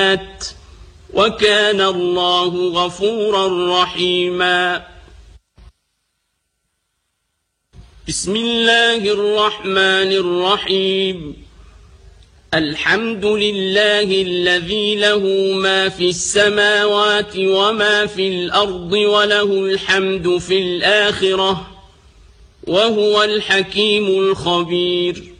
وكان الله غفورا رحيما. بسم الله الرحمن الرحيم. الحمد لله الذي له ما في السماوات وما في الأرض وله الحمد في الآخرة وهو الحكيم الخبير.